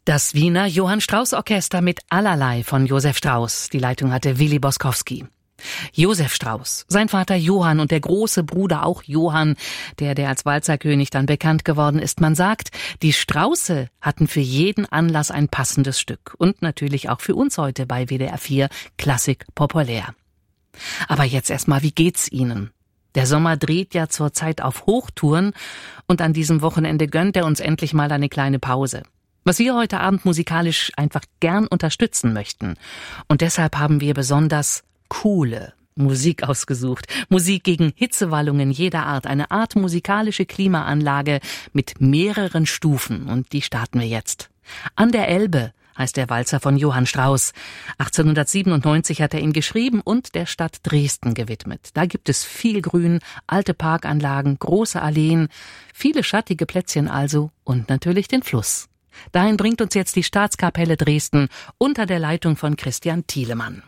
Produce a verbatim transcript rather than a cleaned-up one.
Das Wiener Johann Strauss Orchester mit Allerlei von Josef Strauss. Die Leitung hatte Willi Boskowski. Josef Strauss, sein Vater Johann und der große Bruder auch Johann, der, der als Walzerkönig dann bekannt geworden ist. Man sagt, die Strausse hatten für jeden Anlass ein passendes Stück. Und natürlich auch für uns heute bei W D R vier Klassik populär. Aber jetzt erstmal, wie geht's Ihnen? Der Sommer dreht ja zurzeit auf Hochtouren und an diesem Wochenende gönnt er uns endlich mal eine kleine Pause. Was wir heute Abend musikalisch einfach gern unterstützen möchten. Und deshalb haben wir besonders coole Musik ausgesucht. Musik gegen Hitzewallungen jeder Art. Eine Art musikalische Klimaanlage mit mehreren Stufen. Und die starten wir jetzt. An der Elbe heißt der Walzer von Johann Strauss. achtzehnhundertsiebenundneunzig hat er ihn geschrieben und der Stadt Dresden gewidmet. Da gibt es viel Grün, alte Parkanlagen, große Alleen, viele schattige Plätzchen also und natürlich den Fluss. Dahin bringt uns jetzt die Staatskapelle Dresden unter der Leitung von Christian Thielemann.